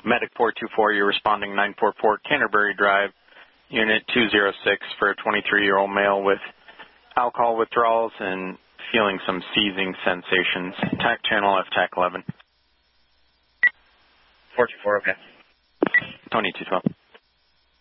Medic 424, you're responding 944 Canterbury Drive, Unit 206 for a 23-year-old male with alcohol withdrawals and feeling some seizing sensations. TAC channel FTAC 11. 424, okay. Tony 212.